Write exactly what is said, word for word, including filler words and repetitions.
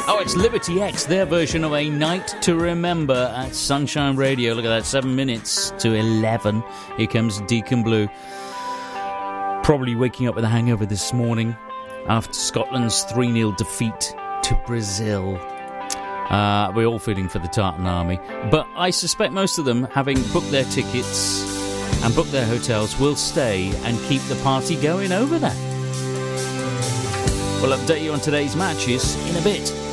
Oh, it's Liberty X, their version of A Night to Remember at Sunshine Radio. Look at that, seven minutes to eleven. Here comes Deacon Blue. Probably waking up with a hangover this morning after Scotland's three nil defeat to Brazil. Uh, we're all feeling for the Tartan Army. But I suspect most of them, having booked their tickets and booked their hotels, will stay and keep the party going over there. We'll update you on today's matches in a bit.